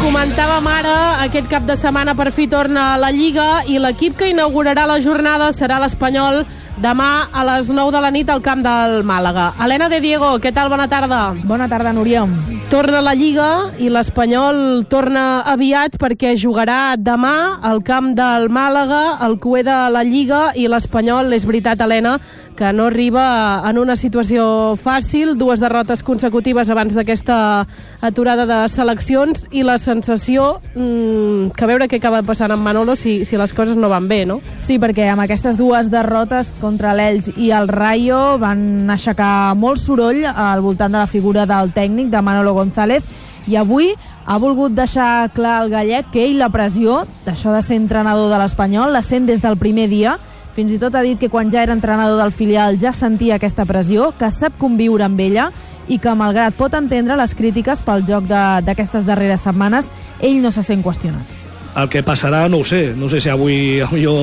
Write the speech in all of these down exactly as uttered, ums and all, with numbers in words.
comentàvem ara, aquest cap de setmana per fi torna a la Lliga i l'equip que inaugurarà la jornada serà l'Espanyol demà a les nou de la nit al camp del Màlaga. Helena de Diego, què tal? Bona tarda. Bona tarda, Núria. Torna la Lliga i l'Espanyol torna aviat perquè jugarà demà al camp del Màlaga, el cuer de la Lliga, i l'Espanyol, és veritat, Helena, que no arriba en una situació fàcil, dues derrotes consecutives abans d'aquesta aturada de seleccions i la sensació mmm, que veure què acaba passant amb Manolo si, si les coses no van bé, no? Sí, perquè amb aquestes dues derrotes contra l'Elx i el Rayo van aixecar molt soroll al voltant de la figura del tècnic, de Manolo González, i avui ha volgut deixar clar al gallec que ell la pressió d'això de ser entrenador de l'Espanyol la sent des del primer dia. Fins i tot ha dit que quan ja era entrenador del filial ja sentia aquesta pressió, que sap conviure amb ella i que, malgrat pot entendre les crítiques pel joc d'aquestes darreres setmanes, ell no se sent qüestionat. El que passarà no ho sé. No sé si avui jo,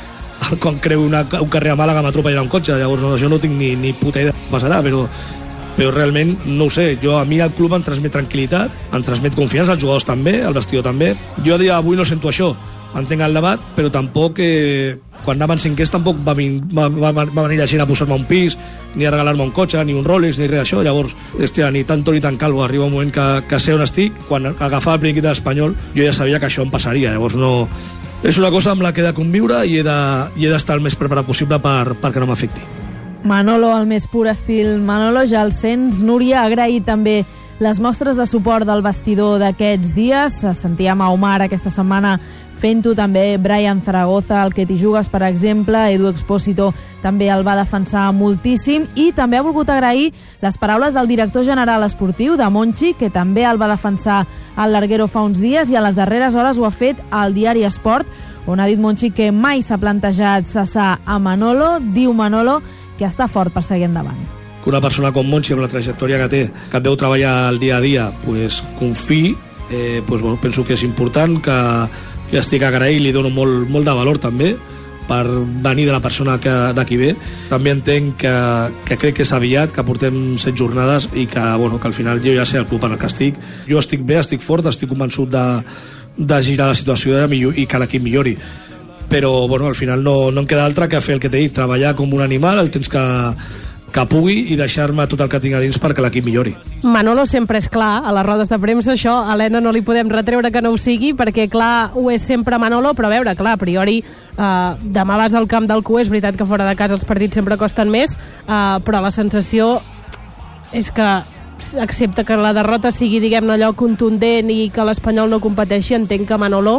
quan creu una, un carrer a Màlaga, m'atropellarà un cotxe. Llavors no, jo no tinc ni, ni puta idea què passarà, però, però realment no ho sé. Jo, a mi el club em transmet tranquil·litat, em transmet confiança, els jugadors també, el vestidor també. Jo a dia d'avui no sento això. Entenc el debat, però tampoc eh, quan anaven cinquers tampoc va, va, va, va venir la gent a posar-me un pis, ni a regalar-me un cotxe, ni un Rolex, ni res d'això. Llavors, hòstia, ni tanto ni tan calvo. Arriba un moment que, que sé on estic. Quan agafava el primer equip d'Espanyol, jo ja sabia que això em passaria. Llavors no... És una cosa amb la que he de conviure i he d'estar de, el més preparat possible per, perquè no m'afecti. Manolo, el més pur estil Manolo, ja el sents. Núria, agraït també les mostres de suport del vestidor d'aquests dies. Sentíem a Omar aquesta setmana fent-ho, també Brian Zaragoza, el que t'hi jugues, per exemple. Edu Expósito també el va defensar moltíssim, i també ha volgut agrair les paraules del director general esportiu, de Monchi, que també el va defensar al Larguero fa uns dies, i a les darreres hores ho ha fet al diari Esport, on ha dit Monchi que mai s'ha plantejat cessar a Manolo. Diu Manolo que està fort per seguir endavant. Que una persona com Monchi, amb la trajectòria que té, que et veu treballar el dia a dia, pues, confiï, eh, pues, bueno, penso que és important, que ja estic agraït, li dono molt, molt de valor també per venir de la persona que d'aquí ve. També entenc que, que crec que és aviat, que portem set jornades i que, bueno, que al final jo ja sé el club en el que estic. Jo estic bé, estic fort, estic convençut de, de girar la situació de millor, i que l'equip millori. Però bueno, al final no, no em queda altre que fer el que t'he dit, treballar com un animal el temps que, que pugui i deixar-me tot el que tinc a dins perquè l'equip millori. Manolo sempre és clar, a les rodes de premsa, això a Helena no li podem retreure que no ho sigui, perquè clar, ho és sempre Manolo, però a veure, clar, a priori eh, demà vas al camp del cuer, és veritat que fora de casa els partits sempre costen més, eh, però la sensació és que, excepte que la derrota sigui, diguem-ne, allò contundent i que l'Espanyol no competeixi, entenc que Manolo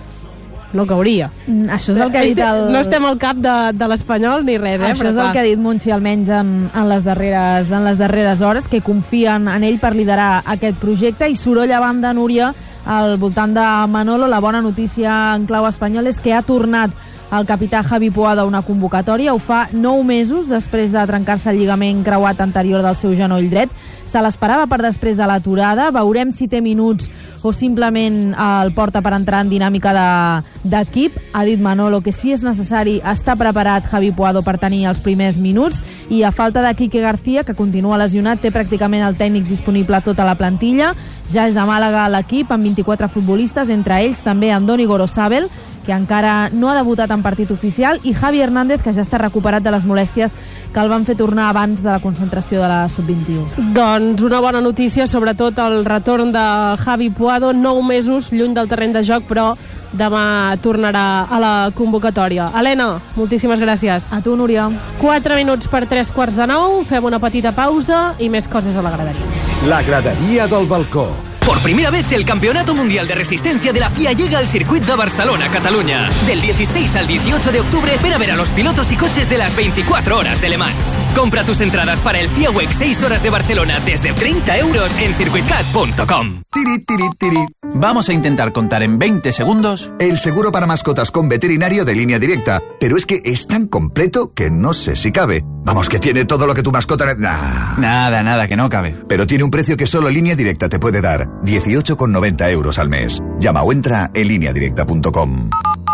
no cauria. Això és el que ha dit el... No estem al cap de, de l'Espanyol ni res, eh? Això és el que ha dit Monchi, almenys en, en, les darreres, en les darreres hores, que confien en ell per liderar aquest projecte. I soroll a banda, Núria, al voltant de Manolo. La bona notícia en clau espanyol és que ha tornat el capità Javi Puado a una convocatòria. Ho fa nou mesos després de trencar-se el lligament creuat anterior del seu genoll dret. Se l'esperava per després de l'aturada. Veurem si té minuts o simplement el porta per entrar en dinàmica d'equip. Ha dit Manolo que si és necessari està preparat Javi Puado per tenir els primers minuts, i a falta de Quique García, que continua lesionat, té pràcticament el tècnic disponible a tota la plantilla. Ja és de Màlaga l'equip amb vint-i-quatre futbolistes, entre ells també Andoni Gorosabel, que encara no ha debutat en partit oficial, i Javi Hernández, que ja està recuperat de les molèsties que el van fer tornar abans de la concentració de la sub vint-i-u. Doncs una bona notícia, sobretot el retorn de Javi Puado, nou mesos lluny del terreny de joc, però demà tornarà a la convocatòria. Helena, moltíssimes gràcies. A tu, Núria. Quatre minuts per tres quarts de nou, fem una petita pausa i més coses a la graderia. La gradería del balcó. Por primera vez el Campeonato Mundial de Resistencia de la F I A llega al circuito de Barcelona, Cataluña. Del dieciséis al dieciocho de octubre, ven a ver a los pilotos y coches de las veinticuatro horas de Le Mans. Compra tus entradas para el F I A WEC seis horas de Barcelona desde treinta euros en circuitcat punto com. Tiri, tiri, tiri. Vamos a intentar contar en veinte segundos el seguro para mascotas con veterinario de Línea Directa. Pero es que es tan completo que no sé si cabe. Vamos, que tiene todo lo que tu mascota... Nah. Nada, nada, que no cabe. Pero tiene un precio que solo Línea Directa te puede dar. dieciocho con noventa euros al mes. Llama o entra en línea directa punto com.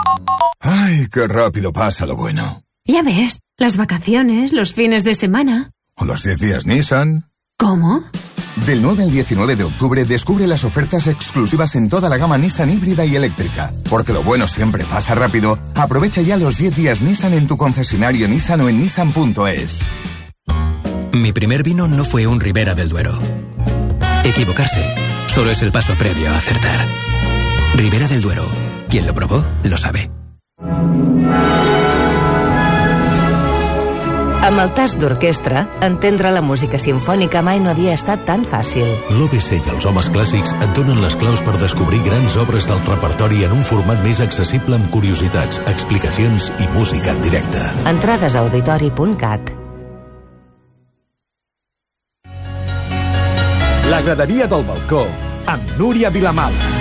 Ay, qué rápido pasa lo bueno. Ya ves, las vacaciones, los fines de semana. O los diez días Nissan. ¿Cómo? Del nueve al diecinueve de octubre descubre las ofertas exclusivas en toda la gama Nissan híbrida y eléctrica. Porque lo bueno siempre pasa rápido, aprovecha ya los diez días Nissan en tu concesionario Nissan o en nissan punto es. Mi primer vino no fue un Ribera del Duero. Equivocarse solo es el paso previo a acertar. Ribera del Duero. Quien lo probó, lo sabe. Amb el tast d'orquestra, entendre la música simfònica mai no havia estat tan fàcil. L'O B C i els homes clàssics et donen les claus per descobrir grans obres del repertori en un format més accessible amb curiositats, explicacions i música en directe. Entrades a auditori punt cat. La graderia del balcó amb Núria Vilamala.